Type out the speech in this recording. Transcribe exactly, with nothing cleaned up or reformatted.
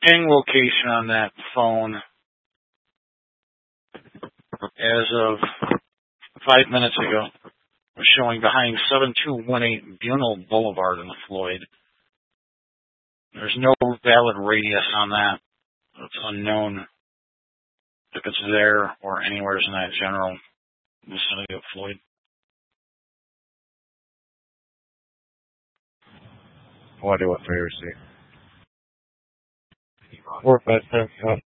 ping location on that phone as of five minutes ago was showing behind seven two one eight Bunell Boulevard in Floyd. There's no valid radius on that. It's unknown if it's there or anywhere in that general vicinity of Floyd. What do what for your seat? Four five ten.